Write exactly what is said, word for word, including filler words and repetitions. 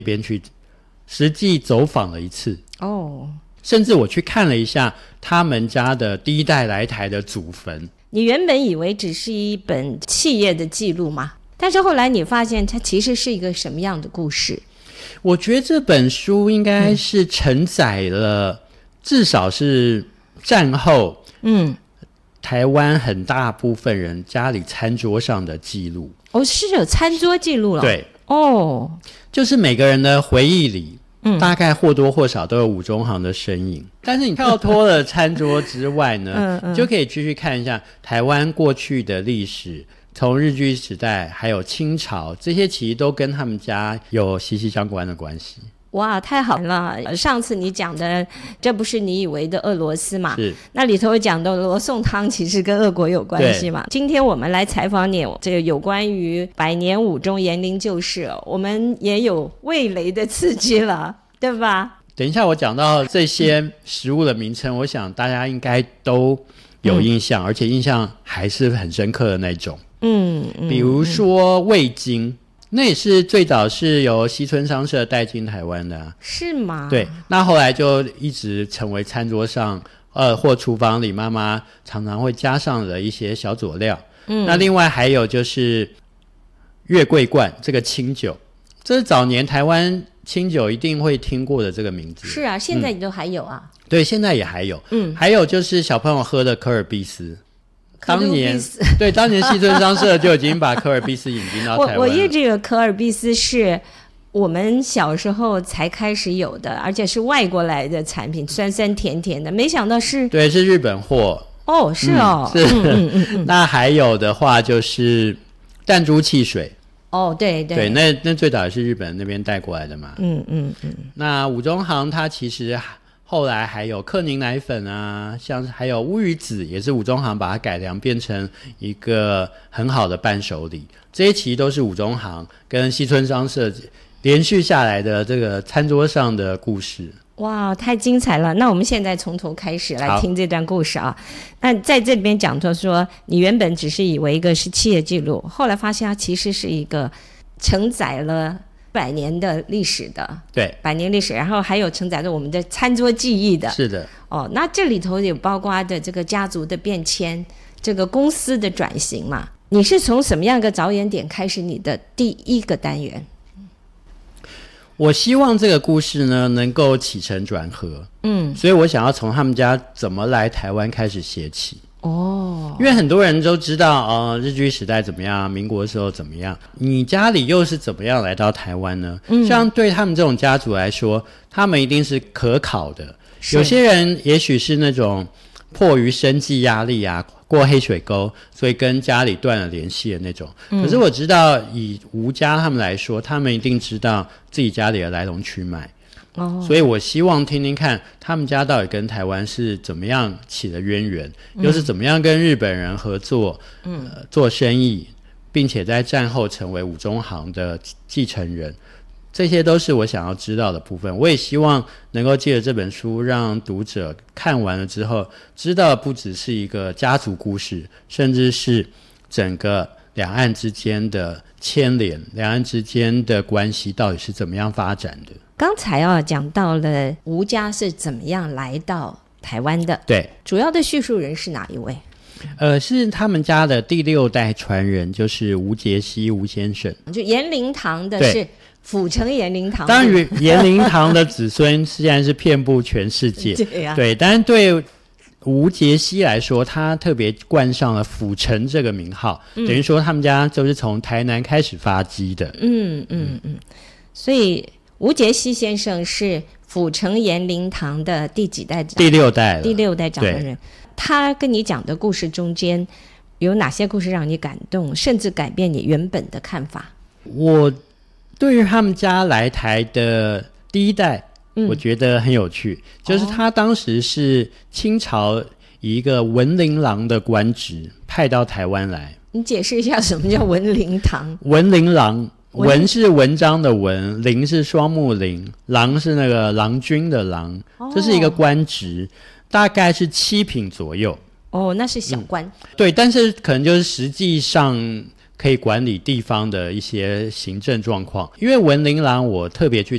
边去实际走访了一次哦， 甚至我去看了一下他们家的第一代来台的祖坟。 你原本以为只是一本企业的记录嘛，但是后来你发现它其实是一个什么样的故事？ 我觉得这本书应该是承载了至少是战后嗯台湾很大部分人家里餐桌上的记录。 哦，是有餐桌记录了。 对， 哦， 就是每个人的回忆里嗯，大概或多或少都有伍中航的身影。但是你跳脱了餐桌之外呢嗯嗯，就可以继续看一下台湾过去的历史，从日据时代还有清朝，这些其实都跟他们家有息息相关的关系。 哇，太好了！上次你讲的这不是你以为的俄罗斯嘛？ 是。 那里头讲的罗宋汤其实跟俄国有关系嘛？今天我们来采访你，这个有关于百年武忠延陵旧事，我们也有味蕾的刺激了，对吧？ 等一下我讲到这些食物的名称，我想大家应该都有印象、嗯、而且印象还是很深刻的那种。嗯，嗯比如说味精。那也是最早是由西村商社带进台湾的、啊、 是吗？ 对，那后来就一直成为餐桌上呃或厨房里妈妈常常会加上的一些小佐料。嗯，那另外还有就是月桂冠这个清酒，这是早年台湾清酒一定会听过的这个名字。 是啊，现在都还有啊、 嗯、对，现在也还有。嗯，还有就是小朋友喝的科尔必斯，当年对当年西村商社就已经把科尔必斯引进到台湾了。我我因为这个科尔必斯是我们小时候才开始有的，而且是外国来的产品，酸酸甜甜的，没想到是对是日本货。 哦，是哦， 嗯、是、 嗯嗯嗯、 那还有的话就是弹珠汽水。 哦，对对对，那那最早也是日本那边带过来的嘛。 嗯嗯嗯。 那伍中航他其实后来还有克宁奶粉啊，像还有乌鱼子，也是伍中航把它改良变成一个很好的伴手礼。这些其实都是伍中航跟西村商社连续下来的这个餐桌上的故事。 哇，太精彩了！那我们现在从头开始来听这段故事啊。那在这里边讲到说，你原本只是以为一个是企业记录，后来发现它其实是一个承载了百年的历史的， 对， 百年历史，然后还有承载着我们的餐桌记忆的。 是的。 哦，那这里头有包括的这个家族的变迁，这个公司的转型嘛。你是从什么样一个着眼点开始你的第一个单元？ 我希望这个故事呢能够起承转合，嗯，所以我想要从他们家怎么来台湾开始写起。哦，因为很多人都知道呃，日据时代怎么样，民国的时候怎么样，你家里又是怎么样来到台湾呢？嗯，像对他们这种家族来说，他们一定是可考的。有些人也许是那种迫于生计压力啊，过黑水沟，所以跟家里断了联系的那种、嗯、可是我知道以吴家他们来说，他们一定知道自己家里的来龙去脉。哦，所以我希望听听看他们家到底跟台湾是怎么样起了渊源、嗯、又是怎么样跟日本人合作、嗯呃、做生意，并且在战后成为伍中航的继承人，这些都是我想要知道的部分。我也希望能够借着这本书让读者看完了之后知道不只是一个家族故事，甚至是整个两岸之间的牵连，两岸之间的关系到底是怎么样发展的。 刚才啊讲到了吴家是怎么样来到台湾的， 对， 主要的叙述人是哪一位？ 呃，是他们家的第六代传人，就是吴杰西吴先生。 就延陵堂的是府城延陵堂， 当然延陵堂的子孙现在是遍布全世界对、啊、 对，但是对吴杰西来说，他特别冠上了府城这个名号、嗯、等于说他们家就是从台南开始发迹的。 嗯嗯嗯，所以吴杰西先生是府城延陵堂的第几代长？ 第六代了， 第六代掌门人。他跟你讲的故事中间有哪些故事让你感动，甚至改变你原本的看法？ 我对于他们家来台的第一代、嗯、我觉得很有趣，就是他当时是清朝以一个文林郎的官职派到台湾来。 你解释一下什么叫文林堂？ 文林郎，文是文章的文，林是双木林，郎是那个郎君的郎、哦、这是一个官职，大概是七品左右。 哦，那是小官、嗯、 对，但是可能就是实际上可以管理地方的一些行政状况。因为文林郎我特别去